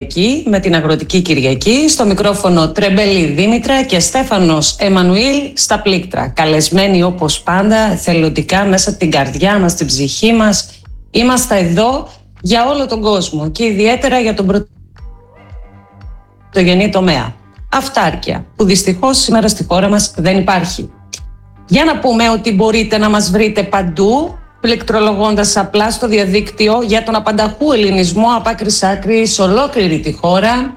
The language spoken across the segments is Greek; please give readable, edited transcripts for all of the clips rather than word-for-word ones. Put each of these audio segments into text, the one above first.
με την Αγροτική Κυριακή, στο μικρόφωνο Τρεμπέλη Δήμητρα και Στέφανος Εμμανουήλ στα πλήκτρα. Καλεσμένοι όπως πάντα, εθελοντικά, μέσα από την καρδιά μας, την ψυχή μας. Είμαστε εδώ για όλο τον κόσμο και ιδιαίτερα για τον πρωτογενή τομέα. Αυτάρκεια, που δυστυχώς σήμερα στη χώρα μας δεν υπάρχει. Για να πούμε ότι μπορείτε να μας βρείτε παντού, πληκτρολογώντας απλά στο διαδίκτυο για τον απανταχού ελληνισμό από άκρη σ' άκρη σε ολόκληρη τη χώρα,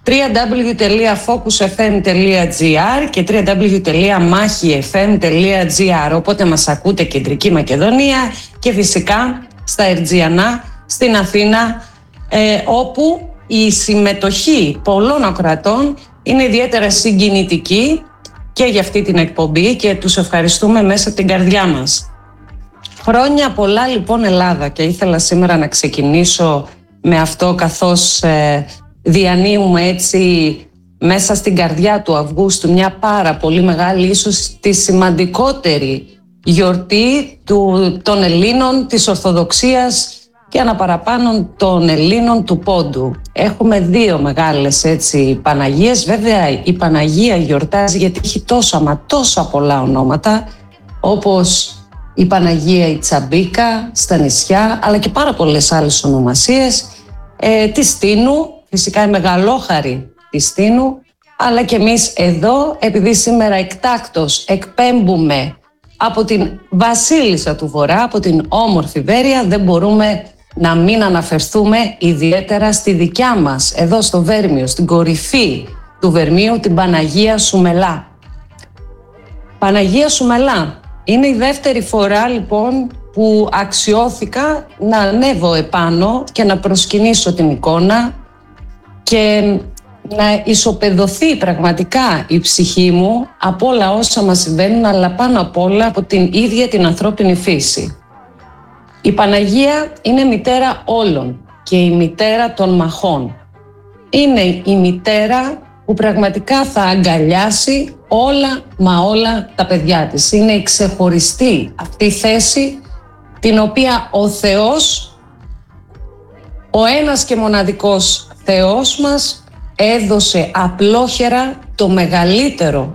www.focusfm.gr και www.mahifm.gr. Οπότε μας ακούτε Κεντρική Μακεδονία και φυσικά στα Ερτζιανά στην Αθήνα, όπου η συμμετοχή πολλών ακροατών είναι ιδιαίτερα συγκινητική και για αυτή την εκπομπή και τους ευχαριστούμε μέσα από την καρδιά μας. Χρόνια πολλά λοιπόν Ελλάδα, και ήθελα σήμερα να ξεκινήσω με αυτό, καθώς διανύουμε έτσι μέσα στην καρδιά του Αυγούστου μια πάρα πολύ μεγάλη, ίσως τη σημαντικότερη γιορτή των Ελλήνων, της Ορθοδοξίας και αναπαραπάνω των Ελλήνων του Πόντου. Έχουμε δύο μεγάλες έτσι Παναγίες. Βέβαια η Παναγία γιορτάζει γιατί έχει τόσα πολλά ονόματα, όπως η Παναγία η Τσαμπίκα στα νησιά, αλλά και πάρα πολλές άλλες ονομασίες, τη Στίνου, φυσικά η Μεγαλόχαρη τη Στίνου, αλλά και εμείς εδώ, επειδή σήμερα εκτάκτως εκπέμπουμε από την Βασίλισσα του Βορρά, από την όμορφη Βέρεια, δεν μπορούμε να μην αναφερθούμε ιδιαίτερα στη δικιά μας, εδώ στο Βέρμιο, στην κορυφή του Βερμίου, την Παναγία Σουμελά. Παναγία Σουμελά. Είναι η δεύτερη φορά λοιπόν που αξιώθηκα να ανέβω επάνω και να προσκυνήσω την εικόνα και να ισοπεδωθεί πραγματικά η ψυχή μου από όλα όσα μας συμβαίνουν, αλλά πάνω απ' όλα από την ίδια την ανθρώπινη φύση. Η Παναγία είναι μητέρα όλων και η μητέρα των μαχών. Είναι η μητέρα που πραγματικά θα αγκαλιάσει όλα τα παιδιά της. Είναι η ξεχωριστή αυτή θέση, την οποία ο Θεός, ο ένας και μοναδικός Θεός μας, έδωσε απλόχερα το μεγαλύτερο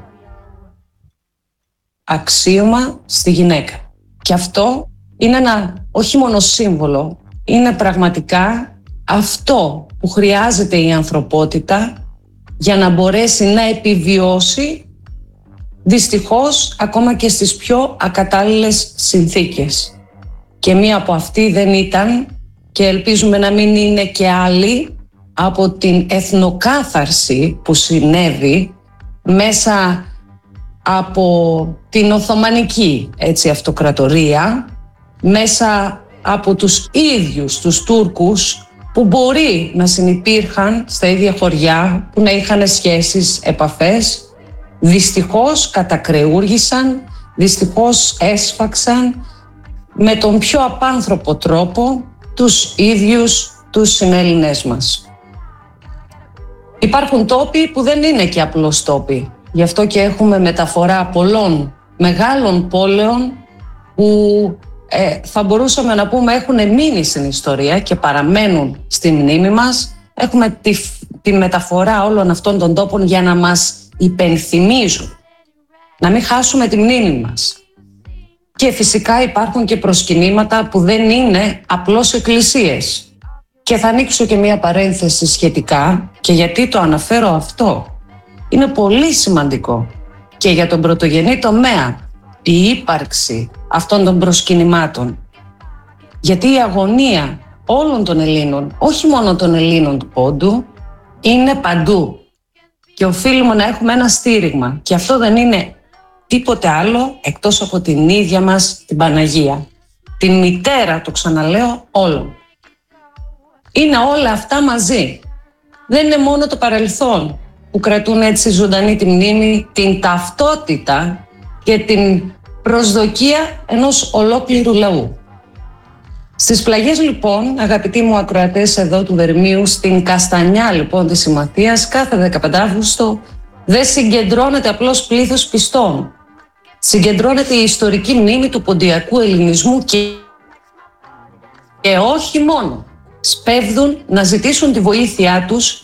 αξίωμα στη γυναίκα. Και αυτό είναι ένα όχι μόνο σύμβολο, είναι πραγματικά αυτό που χρειάζεται η ανθρωπότητα για να μπορέσει να επιβιώσει, δυστυχώς ακόμα και στις πιο ακατάλληλες συνθήκες. Και μία από αυτή δεν ήταν, και ελπίζουμε να μην είναι και άλλη, από την εθνοκάθαρση που συνέβη μέσα από την Οθωμανική αυτοκρατορία, μέσα από τους ίδιους τους Τούρκους, που μπορεί να συνυπήρχαν στα ίδια χωριά, που να είχαν σχέσεις, επαφές, δυστυχώς κατακρεούργησαν, δυστυχώς έσφαξαν με τον πιο απάνθρωπο τρόπο τους ίδιους τους συνέλληνες μας. Υπάρχουν τόποι που δεν είναι και απλώς τόποι. Γι' αυτό και έχουμε μεταφορά πολλών μεγάλων πόλεων που θα μπορούσαμε να πούμε έχουν μείνει στην ιστορία και παραμένουν στη μνήμη μας. Έχουμε τη μεταφορά όλων αυτών των τόπων για να μας υπενθυμίζουν, να μην χάσουμε τη μνήμη μας. Και φυσικά υπάρχουν και προσκυνήματα που δεν είναι απλώς εκκλησίες. Και θα ανοίξω και μία παρένθεση σχετικά, και γιατί το αναφέρω αυτό. Είναι πολύ σημαντικό και για τον πρωτογενή τομέα η ύπαρξη αυτών των προσκυνημάτων. Γιατί η αγωνία όλων των Ελλήνων, όχι μόνο των Ελλήνων του Πόντου, είναι παντού. Και οφείλουμε να έχουμε ένα στήριγμα. Και αυτό δεν είναι τίποτε άλλο εκτός από την ίδια μας την Παναγία. Την μητέρα, το ξαναλέω, όλων. Είναι όλα αυτά μαζί. Δεν είναι μόνο το παρελθόν που κρατούν έτσι ζωντανή τη μνήμη, την ταυτότητα και την προσδοκία ενός ολόκληρου λαού. Στις πλαγιές λοιπόν, αγαπητοί μου ακροατές εδώ του Βερμίου, στην Καστανιά λοιπόν της Συμμαθίας, κάθε 15 Αύγουστο δεν συγκεντρώνεται απλώς πλήθος πιστών. Συγκεντρώνεται η ιστορική μνήμη του ποντιακού ελληνισμού και όχι μόνο. σπέβδουν να ζητήσουν τη βοήθειά τους